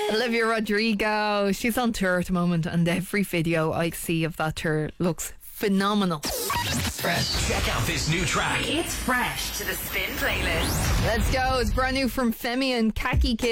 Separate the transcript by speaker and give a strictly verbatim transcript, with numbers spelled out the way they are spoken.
Speaker 1: Olivia Rodrigo, she's on tour at the moment, and every video I see of that tour looks phenomenal.
Speaker 2: Fresh. Check out this new track.
Speaker 3: It's Fresh to the Spin playlist.
Speaker 1: Let's go. It's brand new from Femi and Khaki Kid.